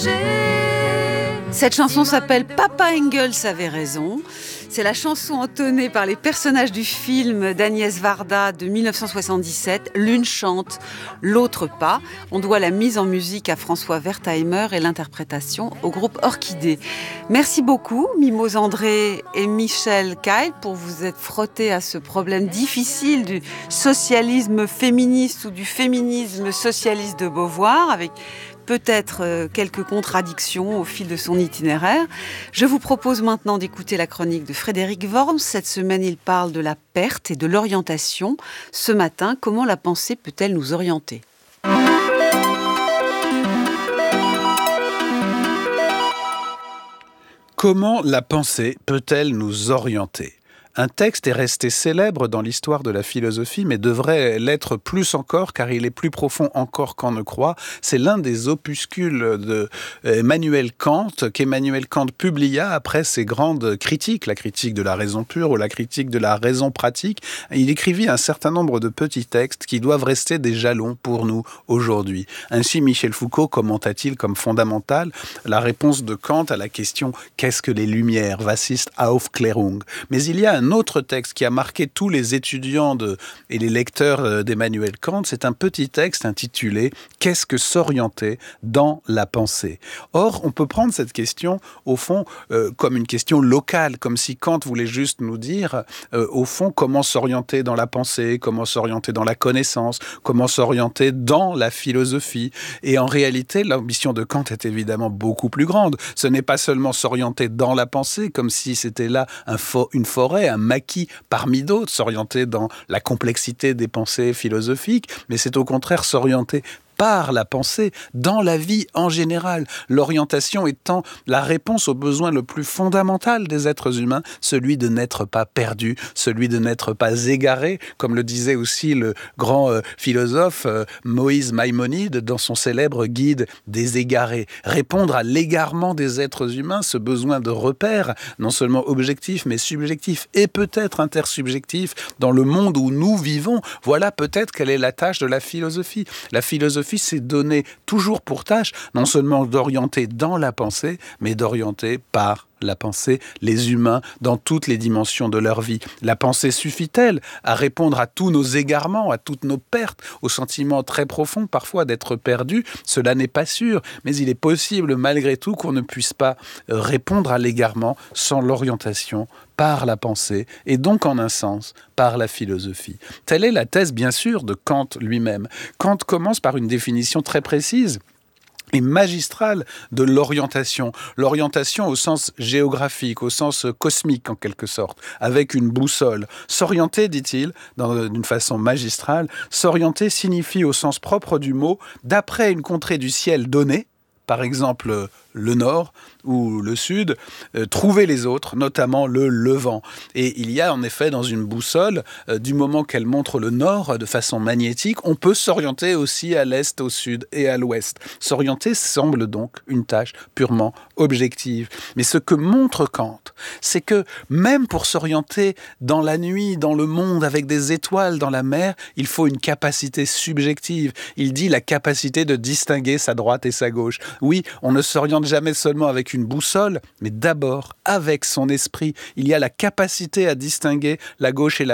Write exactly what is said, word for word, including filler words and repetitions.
Cette chanson s'appelle Papa Engels avait raison. C'est la chanson entonnée par les personnages du film d'Agnès Varda de mille neuf cent soixante-dix-sept. L'une chante, l'autre pas. On doit la mise en musique à François Wertheimer et l'interprétation au groupe Orchidée. Merci beaucoup, Mimose André et Michel Keil, pour vous être frottés à ce problème difficile du socialisme féministe ou du féminisme socialiste de Beauvoir, avec peut-être quelques contradictions au fil de son itinéraire. Je vous propose maintenant d'écouter la chronique de Frédéric Worms. Cette semaine, il parle de la perte et de l'orientation. Ce matin, comment la pensée peut-elle nous orienter ? Comment la pensée peut-elle nous orienter ? Un texte est resté célèbre dans l'histoire de la philosophie, mais devrait l'être plus encore, car il est plus profond encore qu'on ne croit. C'est l'un des opuscules d'Emmanuel Kant, qu'Emmanuel Kant publia après ses grandes critiques, la critique de la raison pure ou la critique de la raison pratique. Il écrivit un certain nombre de petits textes qui doivent rester des jalons pour nous aujourd'hui. Ainsi, Michel Foucault commenta-t-il comme fondamentale la réponse de Kant à la question « Qu'est-ce que les Lumières ?» Was ist Aufklärung ? Mais il y a un autre texte qui a marqué tous les étudiants de, et les lecteurs d'Emmanuel Kant, c'est un petit texte intitulé « Qu'est-ce que s'orienter dans la pensée ?» Or, on peut prendre cette question, au fond, euh, comme une question locale, comme si Kant voulait juste nous dire, euh, au fond, comment s'orienter dans la pensée, comment s'orienter dans la connaissance, comment s'orienter dans la philosophie. Et en réalité, l'ambition de Kant est évidemment beaucoup plus grande. Ce n'est pas seulement s'orienter dans la pensée, comme si c'était là un fo- une forêt, un maquis parmi d'autres, s'orienter dans la complexité des pensées philosophiques, mais c'est au contraire s'orienter par la pensée, dans la vie en général. L'orientation étant la réponse au besoin le plus fondamental des êtres humains, celui de n'être pas perdu, celui de n'être pas égaré, comme le disait aussi le grand euh, philosophe euh, Moïse Maïmonide dans son célèbre guide des égarés. Répondre à l'égarement des êtres humains, ce besoin de repère, non seulement objectif, mais subjectif et peut-être intersubjectif dans le monde où nous vivons, voilà peut-être quelle est la tâche de la philosophie. La philosophie c'est donner toujours pour tâche, non seulement d'orienter dans la pensée, mais d'orienter par la pensée les humains dans toutes les dimensions de leur vie. La pensée suffit-elle à répondre à tous nos égarements, à toutes nos pertes, au sentiment très profond parfois d'être perdu? Cela n'est pas sûr, mais il est possible malgré tout qu'on ne puisse pas répondre à l'égarement sans l'orientation par la pensée et donc en un sens par la philosophie. Telle est la thèse bien sûr de Kant lui-même. Kant commence par une définition très précise et magistrale de l'orientation. L'orientation au sens géographique, au sens cosmique en quelque sorte, avec une boussole. S'orienter, dit-il, dans, d'une façon magistrale, s'orienter signifie au sens propre du mot, d'après une contrée du ciel donnée, par exemple le nord ou le sud, euh, trouver les autres, notamment le levant. Et il y a en effet dans une boussole, euh, du moment qu'elle montre le nord de façon magnétique, on peut s'orienter aussi à l'est, au sud et à l'ouest. S'orienter semble donc une tâche purement objective. Mais ce que montre Kant, c'est que même pour s'orienter dans la nuit, dans le monde, avec des étoiles dans la mer, il faut une capacité subjective. Il dit la capacité de distinguer sa droite et sa gauche. Oui, on ne s'oriente jamais seulement avec une boussole, mais d'abord avec son esprit. Il y a la capacité à distinguer la gauche et la